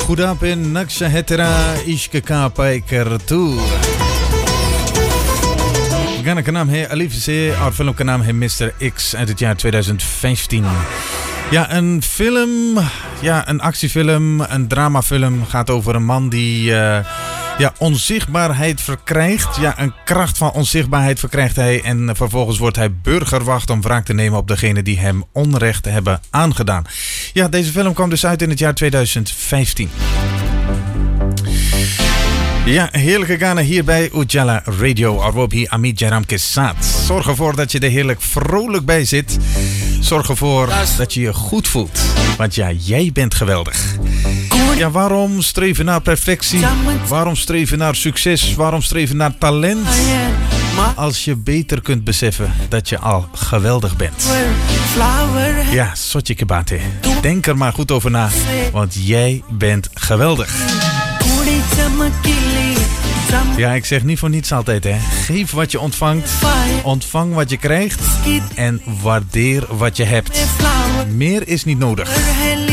खुदा पे नक्श है तेरा इश्क का पैकर तू। गाना का नाम है अलीफ से और फिल्म का नाम है Mr. X uit het jaar 2015. Ja, een film, een actiefilm, een dramafilm gaat over een man die onzichtbaarheid verkrijgt. Ja, een kracht van onzichtbaarheid verkrijgt hij en vervolgens wordt hij burgerwacht om wraak te nemen op degene die hem onrecht hebben aangedaan. Ja, deze film kwam dus uit in het jaar 2015. Ja, heerlijke ganen hier bij Ujala Radio. Arwob hier Amit Jaram ke saath. Zorg ervoor dat je er heerlijk vrolijk bij zit. Zorg ervoor dat je je goed voelt. Want ja, jij bent geweldig. Ja, waarom streven naar perfectie? Waarom streven naar succes? Waarom streven naar talent? Als je beter kunt beseffen dat je al geweldig bent. Ja, sotje kebate. Denk er maar goed over na. Want jij bent geweldig. Ja, ik zeg niet voor niets altijd, hè. Geef wat je ontvangt, ontvang wat je krijgt en waardeer wat je hebt. Meer is niet nodig.